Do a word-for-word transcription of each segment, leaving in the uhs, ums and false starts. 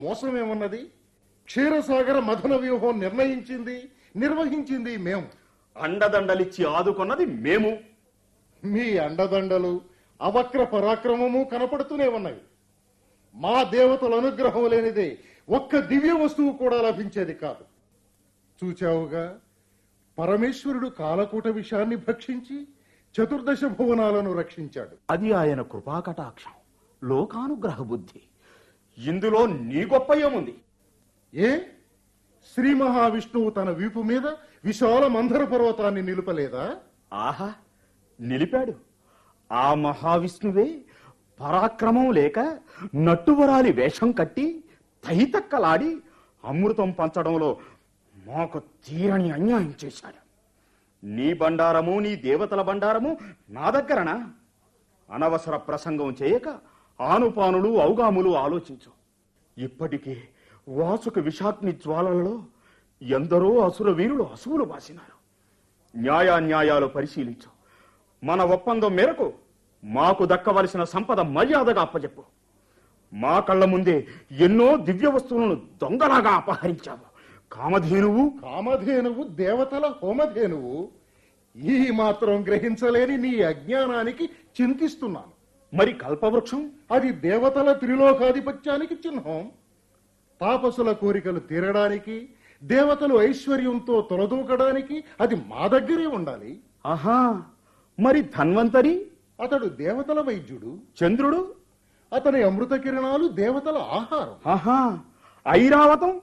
మోసమేమన్నది? క్షీరసాగర మథన వ్యూహం నిర్ణయించింది, నిర్వహించింది మేము. అండదండలిచ్చి ఆదుకున్నది మేము. మీ అండదండలు అవక్ర పరాక్రమము కనపడుతూనే ఉన్నాయి. మా దేవతల అనుగ్రహం లేనిదే ఒక్క దివ్య వస్తువు కూడా లభించేది కాదు. చూచావుగా, పరమేశ్వరుడు కాలకూట విషాన్ని భక్షించి చతుర్దశ భువనాలను రక్షించాడు. అది ఆయన కృపాకటాక్షం, లోకానుగ్రహ బుద్ధి. ఇందులో నీ గొప్ప ఏముంది? ఏ శ్రీ మహావిష్ణువు తన వీపు మీద విశాల మందర పర్వతాన్ని నిలుపలేదా? ఆహా, నిలిపాడు. ఆ మహావిష్ణువే పరాక్రమం లేక నట్టువరాలి వేషం కట్టి తైతక్కలాడి అమృతం పంచడంలో మాకు తీరని అన్యాయం చేశాడు. నీ బండారము, నీ దేవతల బండారము నా దగ్గరనా? అనవసర ప్రసంగం చేయక ఆనుపానులు ఔగాములు ఆలోచించు. ఇప్పటికే వాసుక విషాగ్ని జ్వాలలలో ఎందరో అసుర వీరులు అసువులు బాసినారు. న్యాయాన్యాయాలు పరిశీలించు. మన ఒప్పందం మేరకు మాకు దక్కవలసిన సంపద మర్యాదగా అప్పచెప్పు. మా కళ్ళ ముందే ఎన్నో దివ్య వస్తువులను దొంగలాగా అపహరించావు. కామధేనువు కామధేనువు దేవతల హోమధేనువు. ఈ మాత్రం గ్రహించలేని నీ అజ్ఞానానికి చింతిస్తున్నాను. మరి కల్పవృక్షం? అది దేవతల త్రిలోకాధిపత్యానికి చిహ్నం. తాపసుల కోరికలు తీరడానికి, దేవతలు ఐశ్వర్యంతో తొలదూకడానికి అది మా దగ్గరే ఉండాలి. ఆహా, మరి ధన్వంతరి? అతడు దేవతల వైద్యుడు. చంద్రుడు? అతని అమృత కిరణాలు దేవతల ఆహారం. ఆహా, ఐరావతం?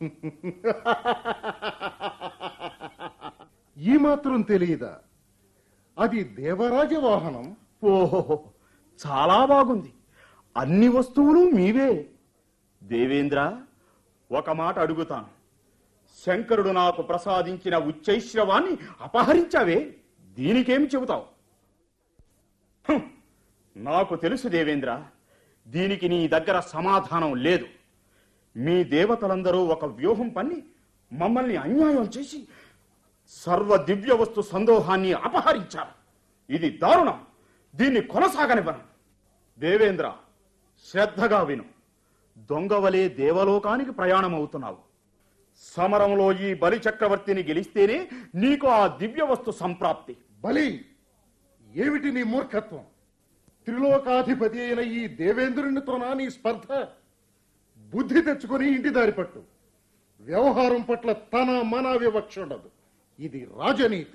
ఈ మాత్రం తెలియదా? అది దేవరాజ వాహనం. ఓహో, చాలా బాగుంది. అన్ని వస్తువులు మీవే. దేవేంద్ర, ఒక మాట అడుగుతాను. శంకరుడు నాకు ప్రసాదించిన ఉచ్చైశ్రవాన్ని అపహరించావే, దీనికేమి చెబుతావు? హుం, నాకు తెలుసు దేవేంద్ర, దీనికి నీ దగ్గర సమాధానం లేదు. మీ దేవతలందరూ ఒక వ్యూహం పన్ని మమ్మల్ని అన్యాయం చేసి సర్వ దివ్య వస్తు సందోహాన్ని అపహరించారు. ఇది దారుణం. దీన్ని కొనసాగనివ్వను. దేవేంద్ర, శ్రద్ధగా విను. దొంగవలే దేవలోకానికి ప్రయాణం అవుతున్నావు. సమరంలో ఈ బలి చక్రవర్తిని గెలిస్తేనే నీకు ఆ దివ్య వస్తు సంప్రాప్తి. బలి, ఏమిటి నీ మూర్ఖత్వం? త్రిలోకాధిపతి అయిన ఈ దేవేంద్రునితోనా నీ స్పర్ధ? బుద్ధి తెచ్చుకొని ఇంటి దారి పట్టు. వ్యవహారం పట్ల తన మన వివక్ష ఉండదు. ఇది రాజనీతి.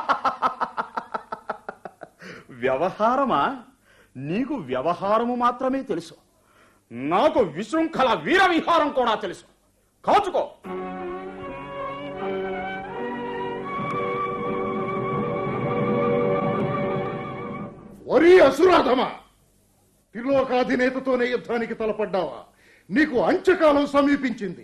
వ్యవహారమా? నీకు వ్యవహారము మాత్రమే తెలుసు. నాకు విశృంఖల వీర విహారం కూడా తెలుసు. కాచుకో. ఒరీ అసురాధమా, త్రిలోకాధినేతతోనే యుద్ధానికి తలపడ్డావా? నీకు అంత్యకాలం సమీపించింది.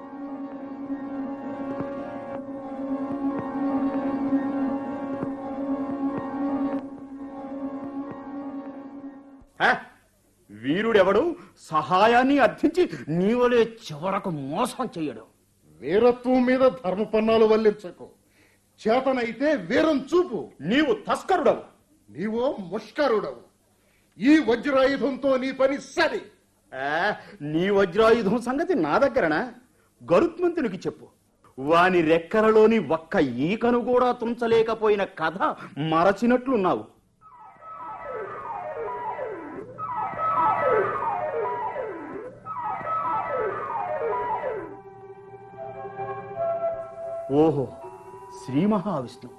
వీరుడెవడు సహాయాన్ని అర్థించి నీవలే చివరకు మోసం చెయ్యడు. వీరత్వం మీద ధర్మపన్నాలు వల్లించకు. చేతనైతే వీరం చూపు. నీవు తస్కరుడవు. నీవో ముష్కరుడవు. ఈ వజ్రాయుధంతో నీ పని సరి. నీ వజ్రాయుధం సంగతి నా దగ్గరనా? గరుత్మంతునికి చెప్పు. వాని రెక్కలలోని ఒక్క ఈకను కూడా తుంచలేకపోయిన కథ మరచినట్లున్నావు. ఓహో, శ్రీ మహావిష్ణువు.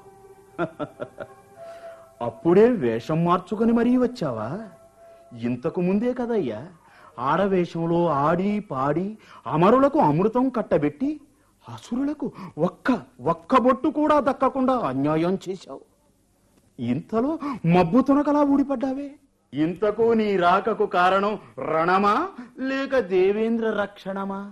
అప్పుడే వేషం మార్చుకొని మరీ వచ్చావా? ఇంతకు ముందే కదయ్యా ఆడవేషంలో ఆడి పాడి అమరులకు అమృతం కట్టబెట్టి అసురులకు ఒక్క ఒక్క బొట్టు కూడా దక్కకుండా అన్యాయం చేశావు. ఇంతలో మబ్బు తునకలా ఊడిపడ్డావే. ఇంతకు నీ రాకకు కారణం రణమా లేక దేవేంద్ర రక్షణమా?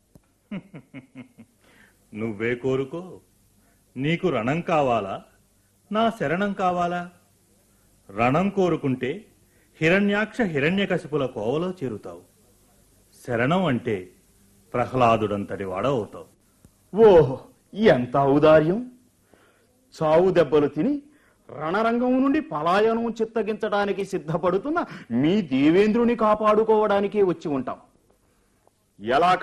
నువ్వే కోరుకో. నీకు రణం కావాలా, నా శరణం కావాలా? రణం కోరుకుంటే హిరణ్యాక్ష హిరణ్యకశిపుల కోవలో చేరుతావు. శరణం అంటే ప్రహ్లాదుడంతటి వాడవుతావు. ఓహో, ఎంత ఔదార్యం! చావు దెబ్బలు తిని రణరంగం నుండి పలాయనం చిత్తగించడానికి సిద్ధపడుతున్న మీ దేవేంద్రుని కాపాడుకోవడానికే వచ్చి ఉంటాం. ఎలా